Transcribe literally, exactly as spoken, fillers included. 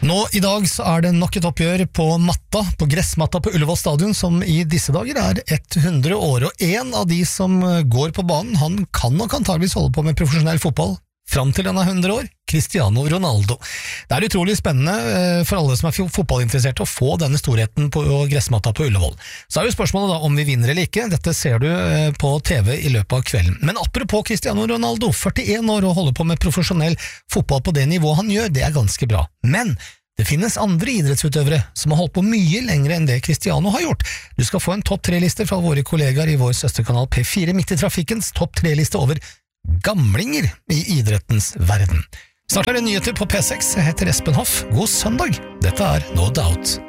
Nå i dag så er det nok et oppgjør på matta, på gressmatta på Ullevål stadion, som i disse dager er hundre år, og en av de som går på banen, han kan nok antageligvis holde på med profesjonell fotball fram til han er hundre år, Cristiano Ronaldo. Det er utrolig spennende for alle som er fotballinteresserte å få denne storheten på gressmatta på Ullevål. Så er jo spørsmålet da om vi vinner eller ikke. Dette ser du på T V i løpet av kvelden. Men apropos Cristiano Ronaldo, førtien år og holder på med profesjonell fotball på det nivået han gjør, det er ganske bra. Men det finnes andre idrettsutøvere som har holdt på mye lenger enn det Cristiano har gjort. Du skal få en topp tre-liste fra våre kollegaer i vår søsterkanal P fire Midt i Trafikkens topp tre-liste over gamlinger i idrettens verden. Snart er det nyheter på P seks. Jeg heter Espen Hoff. God søndag. Dette er No Doubt.